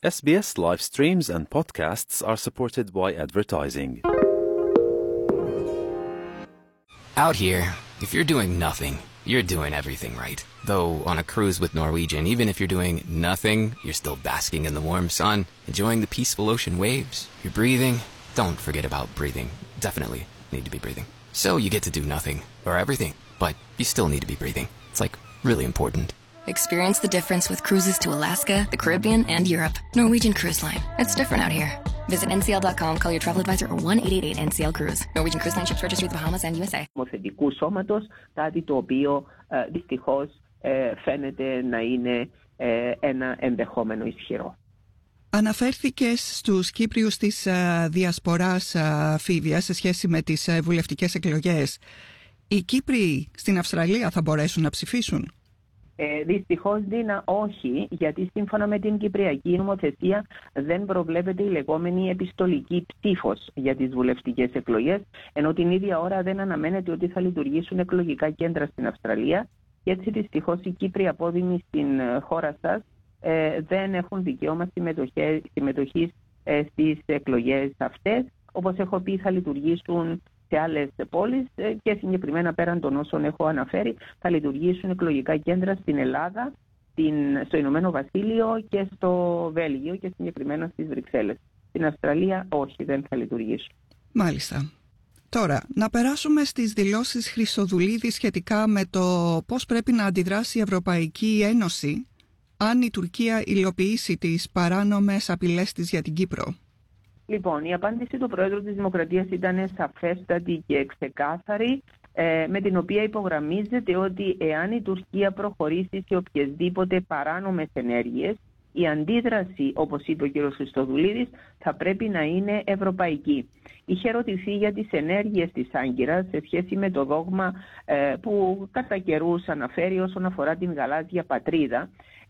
SBS live streams and podcasts are supported by advertising. Out here, if you're doing nothing, you're doing everything right. Though on a cruise with Norwegian, even if you're doing nothing, you're still basking in the warm sun, enjoying the peaceful ocean waves. You're breathing. Don't forget about breathing. Definitely need to be breathing. So you get to do nothing or everything, but you still need to be breathing. It's like really important. Experience the difference with cruises to Alaska, the Caribbean, and Europe. Norwegian Cruise Line. It's different out here. Visit ncl.com, call your travel advisor, or 1-888-NCL-CRUISE. Norwegian Cruise Line ships registry the Bahamas and USA. Νομοθετικού σώματος, κάτι το οποίο δυστυχώς φαίνεται να είναι ένα ενδεχόμενο ισχυρό. Αναφέρθηκες στους Κύπριους της διασποράς, Φίβια, σε σχέση με τις βουλευτικές εκλογές. Οι Κύπροι στην Αυστραλία θα μπορέσουν να ψηφίσουν? Δυστυχώς, Δίνα, όχι, γιατί σύμφωνα με την Κυπριακή νομοθεσία δεν προβλέπεται η λεγόμενη επιστολική ψήφος για τις βουλευτικές εκλογές, ενώ την ίδια ώρα δεν αναμένεται ότι θα λειτουργήσουν εκλογικά κέντρα στην Αυστραλία και έτσι δυστυχώς οι Κύπροι απόδημοι στην χώρα σας δεν έχουν δικαίωμα συμμετοχής στις εκλογές αυτές. Όπως έχω πει, θα λειτουργήσουν σε άλλες πόλεις και συγκεκριμένα πέραν των όσων έχω αναφέρει θα λειτουργήσουν εκλογικά κέντρα στην Ελλάδα, στο Ηνωμένο Βασίλειο και στο Βέλγιο και συγκεκριμένα στις Βρυξέλλες. Στην Αυστραλία όχι, δεν θα λειτουργήσουν. Μάλιστα. Τώρα, να περάσουμε στις δηλώσεις Χρυσοδουλίδη σχετικά με το πώς πρέπει να αντιδράσει η Ευρωπαϊκή Ένωση αν η Τουρκία υλοποιήσει τις παράνομες απειλές της για την Κύπρο. Λοιπόν, η απάντηση του Πρόεδρου της Δημοκρατίας ήταν σαφέστατη και ξεκάθαρη, με την οποία υπογραμμίζεται ότι εάν η Τουρκία προχωρήσει σε οποιασδήποτε παράνομες ενέργειες, η αντίδραση, όπως είπε ο κ. Χριστοδουλίδης, θα πρέπει να είναι ευρωπαϊκή. Είχε ερωτηθεί για τις ενέργειες της Άγκυρας σε σχέση με το δόγμα που κατά καιρούς αναφέρει όσον αφορά την γαλάζια πατρίδα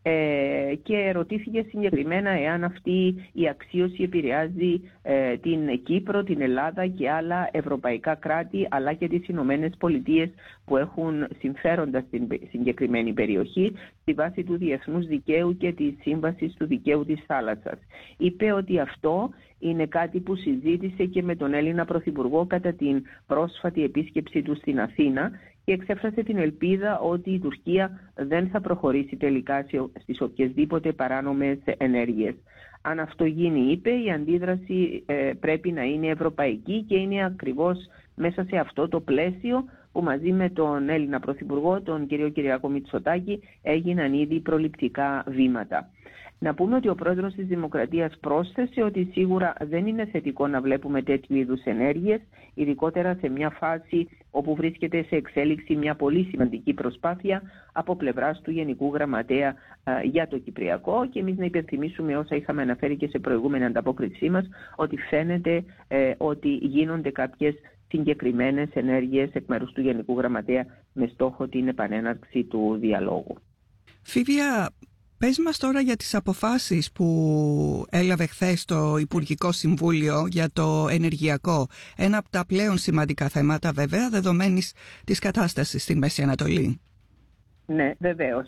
και ρωτήθηκε συγκεκριμένα εάν αυτή η αξίωση επηρεάζει την Κύπρο, την Ελλάδα και άλλα ευρωπαϊκά κράτη αλλά και τις Ηνωμένες Πολιτείες που έχουν συμφέροντα στην συγκεκριμένη περιοχή στη βάση του διεθνούς δικαίου και της σύμβασης του δικαίου της θάλασσας. Είπε ότι αυτό είναι κάτι που συζήτησε και με τον Έλληνα Πρωθυπουργό κατά την πρόσφατη επίσκεψή του στην Αθήνα και εξέφρασε την ελπίδα ότι η Τουρκία δεν θα προχωρήσει τελικά στις οποιασδήποτε παράνομες ενέργειες. Αν αυτό γίνει, είπε, η αντίδραση πρέπει να είναι ευρωπαϊκή και είναι ακριβώς μέσα σε αυτό το πλαίσιο που μαζί με τον Έλληνα Πρωθυπουργό, τον κ. Κυριάκο Μητσοτάκη, έγιναν ήδη προληπτικά βήματα. Να πούμε ότι ο πρόεδρος της Δημοκρατίας πρόσθεσε ότι σίγουρα δεν είναι θετικό να βλέπουμε τέτοιου είδους ενέργειες, ειδικότερα σε μια φάση όπου βρίσκεται σε εξέλιξη μια πολύ σημαντική προσπάθεια από πλευράς του Γενικού Γραμματέα για το Κυπριακό και εμείς να υπενθυμίσουμε όσα είχαμε αναφέρει και σε προηγούμενη ανταπόκρισή μας, ότι φαίνεται ότι γίνονται κάποιες συγκεκριμένες ενέργειες εκ μέρους του Γενικού Γραμματέα με στόχο την επανέναρξη του διαλόγου. Φίβια, πες μας τώρα για τις αποφάσεις που έλαβε χθες το Υπουργικό Συμβούλιο για το ενεργειακό. Ένα από τα πλέον σημαντικά θέματα βέβαια δεδομένης της κατάστασης στην Μέση Ανατολή. Ναι, βεβαίως.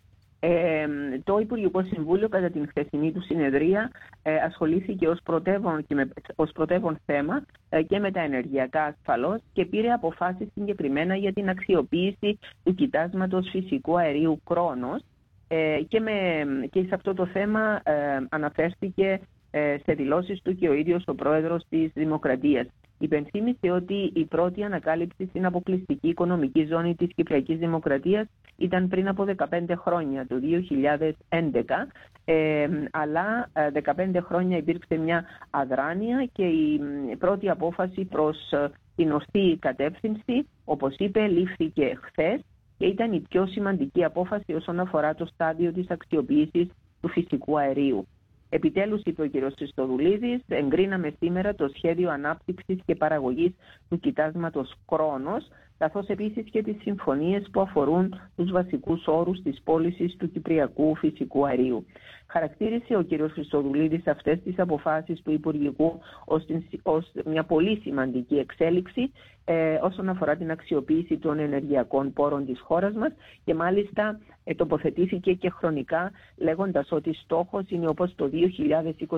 Το Υπουργικό Συμβούλιο κατά την χθεσινή του συνεδρία ασχολήθηκε ως πρωτεύον θέμα και με τα ενεργειακά ασφαλώς και πήρε αποφάσεις συγκεκριμένα για την αξιοποίηση του κοιτάσματος φυσικού αερίου Κρόνος και σε αυτό το θέμα αναφέρθηκε σε δηλώσεις του και ο ίδιος ο πρόεδρος της Δημοκρατίας. Υπενθύμησε ότι η πρώτη ανακάλυψη στην αποκλειστική οικονομική ζώνη της Κυπριακής Δημοκρατίας ήταν πριν από 15 χρόνια, το 2011, αλλά 15 χρόνια υπήρξε μια αδράνεια και η πρώτη απόφαση προς την ορθή κατεύθυνση, όπως είπε, λήφθηκε χθες και ήταν η πιο σημαντική απόφαση όσον αφορά το στάδιο της αξιοποίησης του φυσικού αερίου. Επιτέλους, είπε ο κ. Χριστοδουλίδης, εγκρίναμε σήμερα το σχέδιο ανάπτυξης και παραγωγής του κοιτάσματος Κρόνος, καθώς επίσης και τις συμφωνίες που αφορούν τους βασικούς όρους της πώλησης του κυπριακού φυσικού αερίου. Χαρακτήρισε ο κ. Χριστοδουλίδης αυτές τις αποφάσεις του Υπουργικού ως μια πολύ σημαντική εξέλιξη όσον αφορά την αξιοποίηση των ενεργειακών πόρων της χώρας μας και μάλιστα τοποθετήθηκε και χρονικά λέγοντας ότι στόχος είναι όπως το 2020